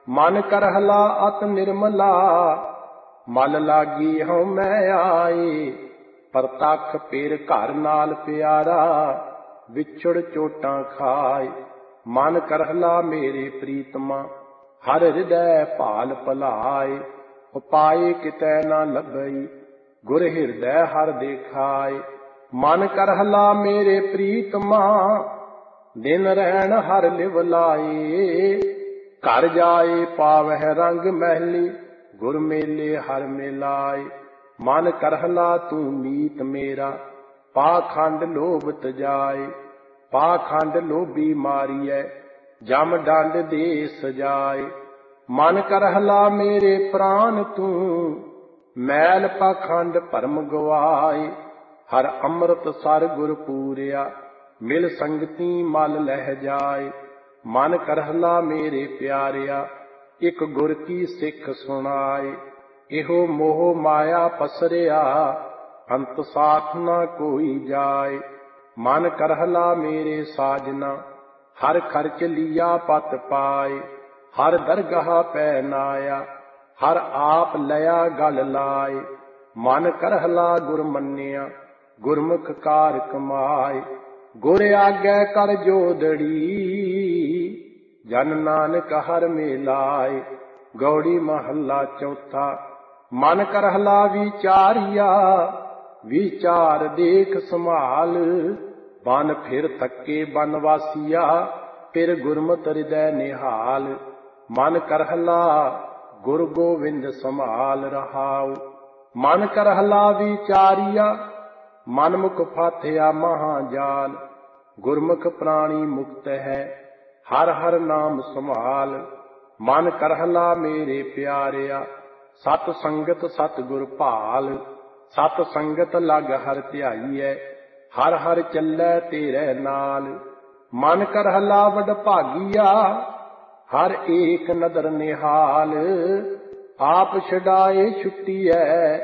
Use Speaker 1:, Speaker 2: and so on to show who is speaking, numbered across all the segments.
Speaker 1: मन करहला अत निर्मला, मल लागी हूँ मैं आए। परतख फिर घर नाल प्यारा, विछड़ चोटां खाए। मन करहला मेरे प्रीतमा, हर हृदय भाल भलाए। उपाय कितै न लभई, गुर हृदय हर देखाए। मन करहला मेरे प्रीतमा, दिन रहन हर लिव लाए। घर जाए पावह रंग महली, गुर मेले हर मिलाए। मन करहला तू मीत मेरा, पाखंड लोभ तजाए। पाखंड लोभी मारिय, जम डंड दे सजाए। मन करहला मेरे प्राण तू, मैल पाखंड भरम गवाए। हर अमृत सर गुर पूरिया, मिल संगती मल लह जाए। मन करहला मेरे प्यारिया, एक गुर की सिख सुनाए। इहो मोह माया पसरिया, अंत साथ न कोई जाए। मन करहला मेरे साजना, हर खर्च लिया पत पाए। हर दरगाह पै नाया, हर आप लया गल लाए। मन करहला गुर मन्निया, गुरमुख कार कमाए। गुर आगे कर जोदड़ी, जन नानक हर मिलाए। गौड़ी महला चौथा। मन करहला विचारिया, विचार देख संभाल। बन फिर थके बनवासिया, फिर गुरमत हृदय निहाल। मन करहला गुरु गोविंद संभाल रहाउ। मन करहला विचारिया, मनमुख फाथिया महाजाल। गुरमुख प्राणी मुक्त है, हर हर नाम संभाल। मन करहला मेरे प्यारिया, सत संगत सतगुर भाल। सत संगत लग हर ध्याईऐ, हर हर चलै तेरे नाल। मन करहला वड भागिया, हर एक नदर निहाल। आप छड़ाए छुट्टीऐ,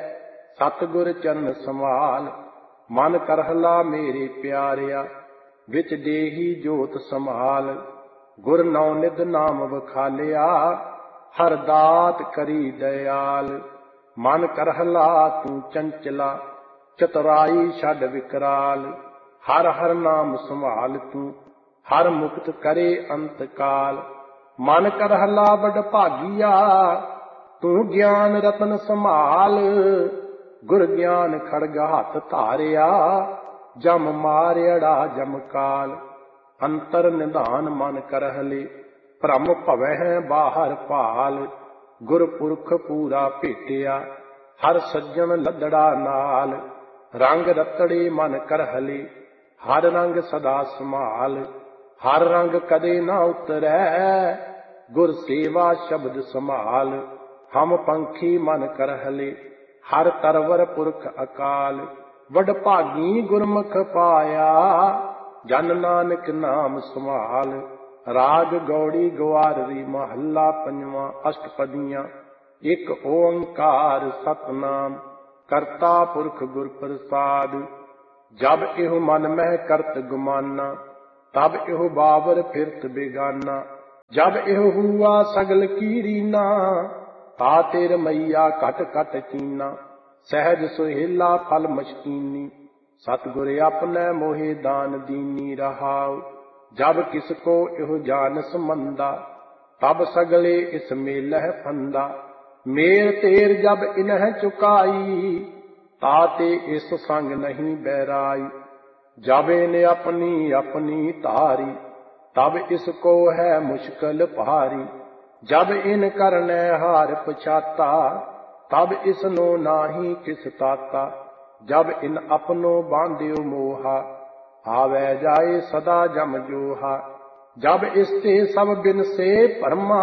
Speaker 1: सतगुर चरण संभाल। मन करहला मेरे प्यारिया, विच देही जोत संभाल। गुर नौ निध नाम वखालिया, हर दात करी दयाल। मन करहला तू चंचला, चतुराई छड़ विकराल। हर हर नाम संभाल तू, हर मुक्त करे अंत काल। मन करहला वड भागिया, तू ज्ञान रतन संभाल। गुर ज्ञान खड़ग हथ धारिया, जम मारियड़ा जम काल। अंतर निधान मन करहले, भ्रम भवह बाहर भाल। गुरपुरख पूरा भेटिया, हर सज्जन लदड़ा नाल। रंग रतड़े मन करहले, हर रंग सदा संभाल। हर रंग कदे ना उतरै, गुर सेवा शब्द संभाल। हम पंखी मन करहले, हर तरवर पुरख अकाल। वड भागी गुरमुख पाया, जन नानक नाम संभाल। राग गौड़ी गवारवी महला पंजवा। अष्टपदियां। एक ओंकार सतनाम, करता पुरख गुर प्रसाद। जब इहो मन मह करत गुमाना, तब इहो बाबर फिरत बेगाना। जब इहो हुआ सगल की रीना, ता तेर मैया घट घट चीना। सहज सुहेला फल मशकीनी, सतगुर अपने मोहे दान दीनी रहाउ। जब किसको इहो जानस मंदा, तब सगले इस मेलह फंदा। मेर तेर जब इन्ह चुकाई, ताते इस संग नहीं बैराई। जब इन्हें अपनी अपनी तारी, तब इसको है मुश्किल भारी। जब इन करने हार पछाता, तब इसनो नाही किस ताता। जब इन अपनो बांध्यो मोहा, आवे जाए सदा जम जोहा। जब इसते सब बिन से परमा,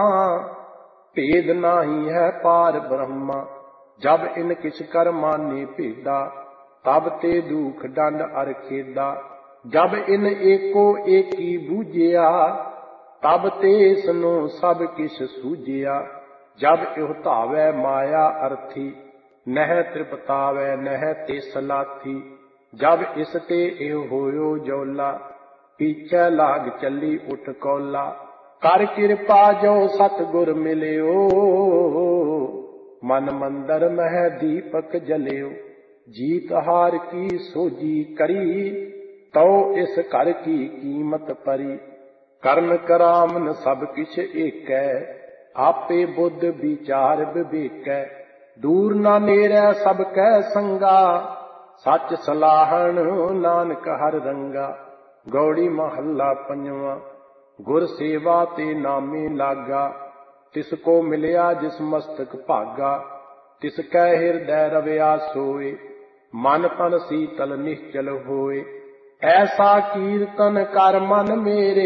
Speaker 1: भेद नाही है पार ब्रह्मा। जब इन किस कर माने भेदा, तब ते दुख दंड अर खेदा। जब इन एको एकी बूझिया, तब ते इसनो सब किस सूझिया। जब इह धावै माया अर्थी, नह तृपतावै नह तिस लाथी। जब इसते इह होयो जौला, पीछे लाग चली उठ कौला। ਕਰ ਕਿਰਪਾ ਜੋ ਸਤਿਗੁਰ ਮਿਲਿਓ, ਮਨ ਮੰਦਰ ਮਹਿ ਦੀਪਕ ਜਲਿਓ। ਜੀਤ ਹਾਰ ਕੀ ਸੋਜੀ ਕਰੀ, ਤਉ ਇਸ ਘਰ ਕੀ ਕੀਮਤ ਪਰੀ। ਕਰਨ ਕਰਾਮਨ ਸਭ ਕਿਛ ਏਕੈ, ਆਪੇ ਬੁੱਧ ਵਿਚਾਰ ਵਿਵੇਕੈ। ਦੂਰ ਨਾ ਨੇਰੈ ਸਭ ਕੈ ਸੰਗਾ, ਸੱਚ ਸਲਾਹਣ ਨਾਨਕ ਹਰ ਰੰਗਾ। ਗੌੜੀ ਮਹੱਲਾ ਪੰਜਵਾਂ। ਗੁਰ ਸੇਵਾ ਤੇ ਨਾਮੇ ਲਾਗਾ, ਤਿਸ ਕੋ ਮਿਲਿਆ ਜਿਸ ਮਸਤਕ ਭਾਗਾ। ਤਿਸ ਕੈ ਹਿਰਦੈ ਰਵਿਆ ਸੋਏ, ਮਨ ਤਨ ਸੀਤਲ ਨਿਸ਼ਚਲ ਹੋਏ। ਐਸਾ ਕੀਰਤਨ ਕਰ ਮਨ ਮੇਰੇ,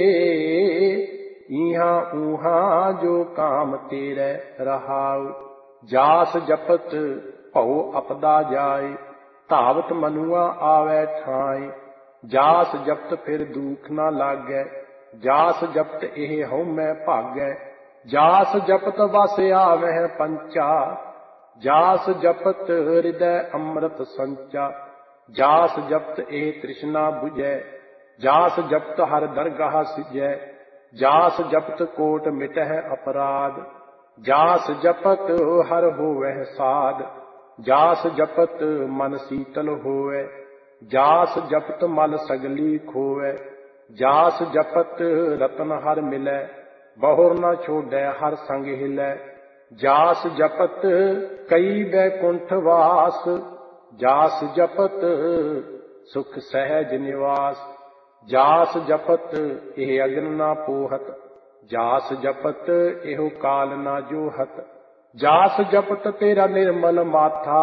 Speaker 1: ਈਹਾਂ ਊਹਾਂ ਜੋ ਕਾਮ ਤੇਰੇ ਰਹਾਉ। ਜਾਸ ਜਪਤ ਭਉ ਅਪਦਾ ਜਾਏ, ਧਾਵਤ ਮਨੁਆ ਆਵੈ ਠਾਏ। ਜਾਸ ਜਪਤ ਫਿਰ ਦੁਖ ਨਾ ਲਾਗੈ, ਜਾਸ ਜਪਤ ਇਹ ਹਉਮੈ ਭਾਗੈ। ਜਾਸ ਜਪਤ ਵਸ ਆਵਹਿ ਪੰਚਾ, ਜਾਸ ਜਪਤ ਹਿਰਦੈ ਅੰਮ੍ਰਿਤ ਸੰਚਾ। ਜਾਸ ਜਪਤ ਇਹ ਤ੍ਰਿਸ਼ਨਾ ਬੁਝੈ, ਜਾਸ ਜਪਤ ਹਰ ਦਰਗਾਹ ਸਿਜੈ। ਜਾਸ ਜਪਤ ਕੋਟ ਮਿਟਹਿ ਅਪਰਾਧ, ਜਾਸ ਜਪਤ ਹਰ ਹੋਵਹਿ ਸਾਧ। ਜਾਸ ਜਪਤ ਮਨ ਸੀਤਲ ਹੋਵੈ, ਜਾਸ ਜਪਤ ਮਲ ਸਗਲੀ ਖੋਵੈ। ਜਾਸ ਜਪਤ ਰਤਨ ਹਰ ਮਿਲੈ, ਬਹੁਰ ਨ ਛੋਡੈ ਹਰ ਸੰਗ ਹਿਲੈ। ਜਾਸ ਜਪਤ ਕਈ ਬੈਕੁੰਠ ਵਾਸ, ਜਾਸ ਜਪਤ ਸੁਖ ਸਹਿਜ ਨਿਵਾਸ। ਜਾਸ ਜਪਤ ਇਹ ਅਗਨ ਨਾ ਪੋਹਤ, ਜਾਸ ਜਪਤ ਇਹੋ ਕਾਲ ਨਾ ਜੋਹਤ। ਜਾਸ ਜਪਤ ਤੇਰਾ ਨਿਰਮਲ ਮਾਥਾ,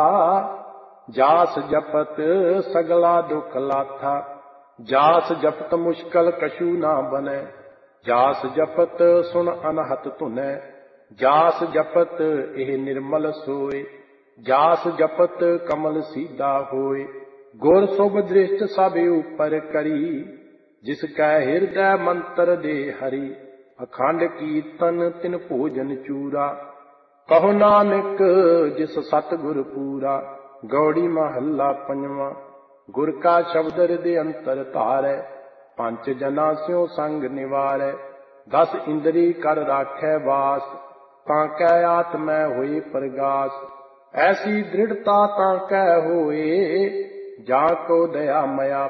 Speaker 1: ਜਾਸ ਜਪਤ ਸਗਲਾ ਦੁਖ ਲਾਥਾ। ਜਾਸ ਜਪਤ ਮੁਸ਼ਕਲ ਕਛੂ ਨਾ ਬਨੈ, ਜਾਸ ਜਪਤ ਸੁਣ ਅਨਹਤ ਧੁਨੈ। ਜਾਸ ਜਪਤ ਇਹ ਨਿਰਮਲ ਸੋਏ, ਜਾਸ ਜਪਤ ਕਮਲ ਸੀਧਾ ਹੋਏ। ਗੁਰ ਸੁਭ ਦ੍ਰਿਸ਼ਟ ਸਭ ਉਪਰ ਕਰੀ, ਜਿਸ ਕੈ ਹਿਰਦੈ ਮੰਤਰ ਦੇ ਹਰੀ। ਅਖੰਡ ਕੀਰਤਨ ਤਿਨ ਭੋਜਨ ਚੂਰਾ, ਕਹੋ ਨਾਨਕ ਜਿਸ ਸਤਿਗੁਰ ਪੂਰਾ। ਗੌੜੀ ਮਹੱਲਾ ਪੰਜਵਾਂ। ਗੁਰ ਕਾ ਸ਼ਬਦ ਹਿਰਦੈ ਅੰਤਰ ਧਾਰੈ, ਪੰਚ ਜਨਾ ਸਿਉ ਸੰਗ ਨਿਵਾਰੈ। 10 ਇੰਦਰੀ ਕਰ ਰਾਖੈ ਵਾਸ, ਤਾਂ ਕੈ ਆਤਮੈ ਹੋਏ ਪ੍ਰਗਾਸ। ਐਸੀ ਦ੍ਰਿੜਤਾ ਤਾਂ ਕੈ ਹੋਏ, ਜਾ ਕੋ ਦਇਆ ਮਇਆ